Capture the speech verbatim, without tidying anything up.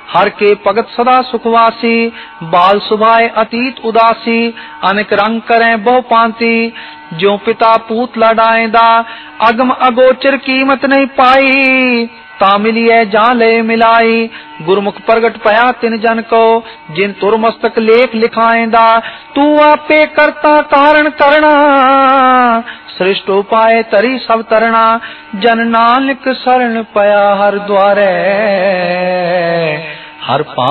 हर के भगत सदा सुखवासी, बाल सुभाए अतीत उदासी, अनेक रंग करें बहु पांति, ज्यों पिता पूत लड़ाएंदा, अगम अगोचर कीमत नहीं पाई, तामिलिए जा ले मिलाई, गुरमुख प्रगट पया तिन जन को, जिन तुर मस्तक लेख लिखाएंदा, तू आपे करता कारण करना, श्रेष्ठ उपाय तरी सब तरना, जन नानक शरण पया हर द्वारे, हर पा